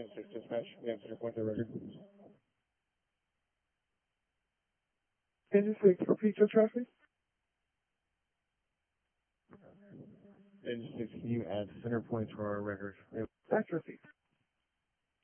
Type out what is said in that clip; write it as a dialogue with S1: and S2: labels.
S1: Engine 6 dispatch. We have center point to record.
S2: Engine 6, repeat your traffic.
S1: Engine 6, can you add center point to our record?
S2: Accuracy.